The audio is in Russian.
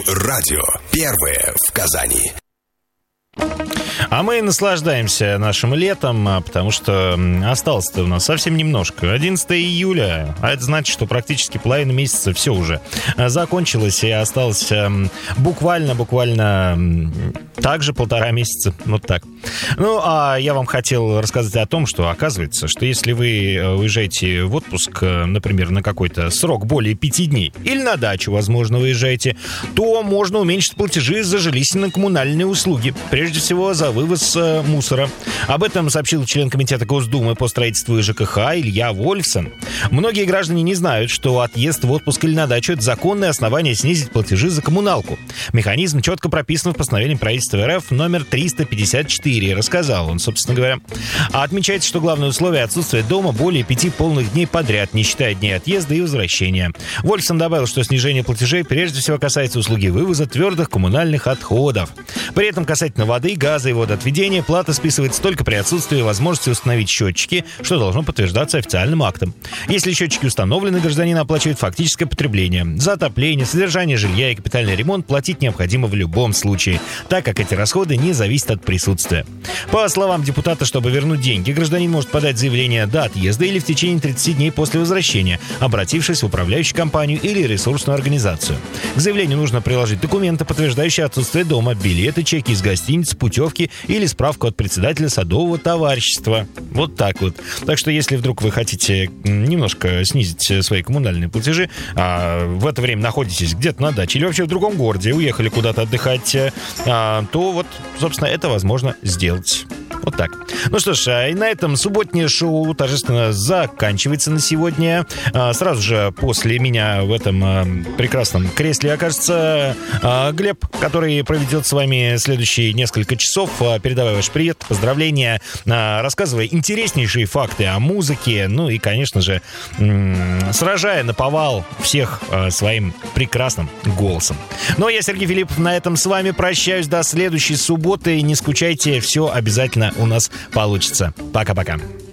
Радио первое в Казани. А мы наслаждаемся нашим летом, потому что осталось-то у нас совсем немножко. 11 июля, а это значит, что практически половина месяца все уже закончилось, и осталось буквально также 1,5 месяца, вот так. Ну, а я вам хотел рассказать о том, что оказывается, что если вы уезжаете в отпуск, например, на какой-то срок более 5 дней, или на дачу, возможно, уезжаете, то можно уменьшить платежи за жилищно-коммунальные услуги, прежде всего за вывоз мусора. Об этом сообщил член комитета Госдумы по строительству и ЖКХ Илья Вольфсон. Многие граждане не знают, что отъезд в отпуск или на дачу – это законное основание снизить платежи за коммуналку. Механизм четко прописан в постановлении правительства РФ номер 354, рассказал он, собственно говоря. А отмечается, что главное условие – отсутствие дома более 5 полных дней подряд, не считая дней отъезда и возвращения. Вольфсон добавил, что снижение платежей прежде всего касается услуги вывоза твердых коммунальных отходов. При этом касательно воды, газа и водоотведения плата списывается только при отсутствии возможности установить счетчики, что должно подтверждаться официальным актом. Если счетчики установлены, гражданин оплачивает фактическое потребление. За отопление, содержание жилья и капитальный ремонт платить необходимо в любом случае, так как эти расходы не зависят от присутствия. По словам депутата, чтобы вернуть деньги, гражданин может подать заявление до отъезда или в течение 30 дней после возвращения, обратившись в управляющую компанию или ресурсную организацию. К заявлению нужно приложить документы, подтверждающие отсутствие дома, билеты, чеки из гостиниц, путевки или справку от председателя садового товарищества. Вот так вот. Так что, если вдруг вы хотите немножко снизить свои коммунальные платежи, а в это время находитесь где-то на даче или вообще в другом городе, уехали куда-то отдыхать, то вот, собственно, это возможно сделать. Вот так. Ну что ж, и на этом субботнее шоу торжественно заканчивается на сегодня. Сразу же после меня в этом прекрасном кресле окажется Глеб, который проведет с вами следующие несколько часов, передавая ваш привет, поздравления, рассказывая интереснейшие факты о музыке, ну и, конечно же, сражая наповал всех своим прекрасным голосом. Ну а я, Сергей Филиппов, на этом с вами прощаюсь до следующей субботы. Не скучайте, все обязательно у нас получится. Пока-пока.